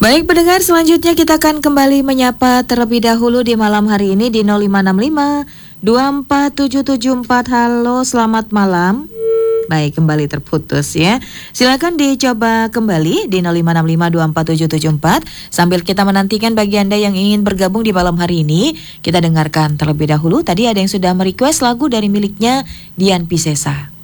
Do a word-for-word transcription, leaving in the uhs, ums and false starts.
Baik pendengar, selanjutnya kita akan kembali menyapa terlebih dahulu di malam hari ini di nol lima enam lima dua empat tujuh tujuh empat. Halo, selamat malam. Baik, kembali terputus ya. Silakan dicoba kembali di nol lima enam lima dua empat tujuh tujuh empat. Sambil kita menantikan bagi Anda yang ingin bergabung di malam hari ini, kita dengarkan terlebih dahulu. Tadi ada yang sudah merequest lagu dari miliknya Dian Piscesa.